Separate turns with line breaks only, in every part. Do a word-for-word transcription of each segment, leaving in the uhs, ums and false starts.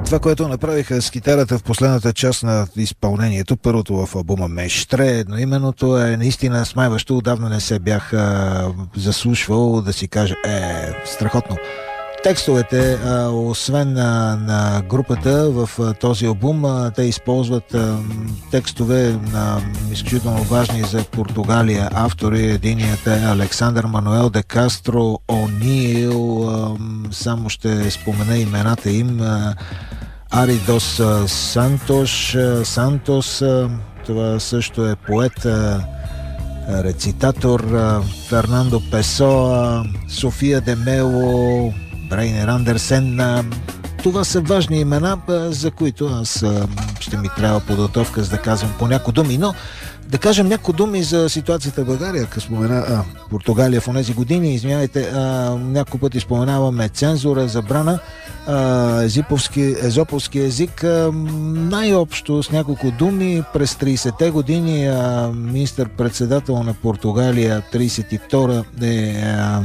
Това, което направиха с китарата в последната част на изпълнението, първото в албума Мештре, едноименното е наистина смайващо. Отдавна не се бях а, заслушвал да си кажа, е, страхотно. Текстовете, а, освен на, на групата в а, този албум, а, те използват а, текстове на изключително важни за Португалия автори. Единият е Александър Мануел де Кастро О'Нил, а, само ще спомена имената им. А, Ари дос Сантош, Сантос, това също е поет, рецитатор, Фернандо Песоа, София де Мело, Брейнер Андерсен. Това са важни имена, за които аз ще ми трябва подготовка, за да казвам по някои думи, но да кажем някои думи за ситуацията в България, като спомена а, Португалия в онези години. Извинявайте, няколко пъти споменаваме цензура, забрана, а, езиповски, езоповски език. А, най-общо с няколко думи, през тридесетте години а, министър-председател на Португалия, тридесет и втора е а,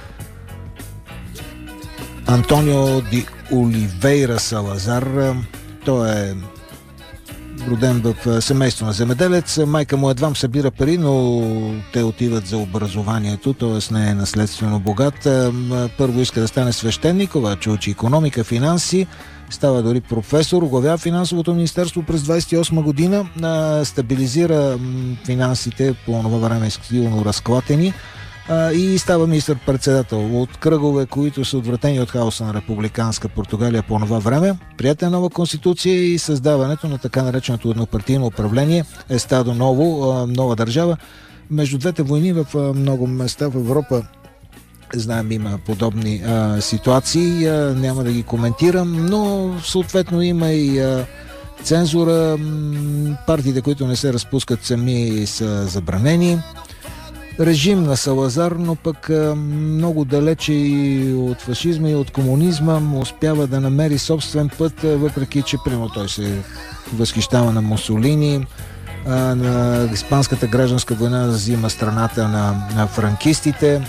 Антонио ди Оливейра Салазар. Той е роден в семейство на земеделец. Майка му едвам събира пари, но те отиват за образованието, т.е. не е наследствено богат. Първо иска да стане свещеник, обаче учи икономика, финанси, става дори професор, оглавява финансовото министерство през двадесет и осма година, стабилизира финансите по това време изключително разклатени и става министър-председател от кръгове, които са отвратени от хаоса на републиканска Португалия по това време. Приета нова конституция и създаването на така нареченото еднопартийно управление е стадо ново, нова държава. Между двете войни в много места в Европа, знаем, има подобни а, ситуации, а, няма да ги коментирам, но съответно има и а, цензура. Партиите, които не се разпускат сами, са забранени. Режим на Салазар, но пък много далече и от фашизма и от комунизма, му успява да намери собствен път, въпреки че прямо той се възхищава на Мусолини, на Испанската гражданска война взима страната на, на франкистите,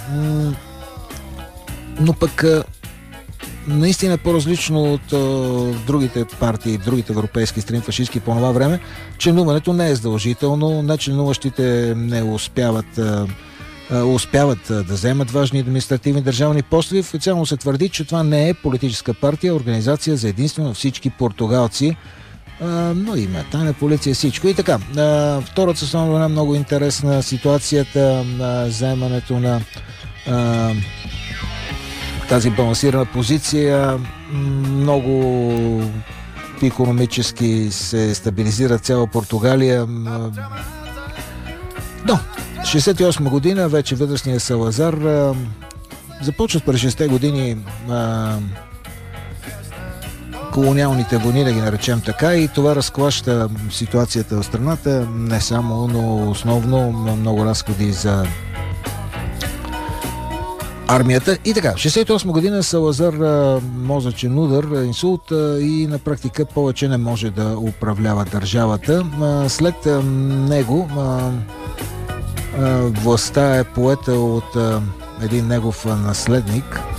но пък наистина по-различно от а, другите партии, другите европейски страни фашистски по това време, членуването не е задължително, нечленуващите не успяват, а, а, успяват а, да вземат важни административни държавни постове. Официално се твърди, че това не е политическа партия, организация за единствено всички португалци, а, но има тайна полиция, всичко и така. А, втората основна война, много интересна ситуацията на вземането на а, тази балансирана позиция, много икономически се стабилизира цяла Португалия. Но, шейсет и осма година вече възрастният Салазар започват през шестте години а, колониалните войни, да ги наречем така, и това разклаща ситуацията в страната, не само, но основно много разходи за армията. И така, шейсет и осма година Салазар а, мозъчен удар, инсулт а, и на практика повече не може да управлява държавата. А, след а, него а, а, властта е поета от а, един негов а, наследник,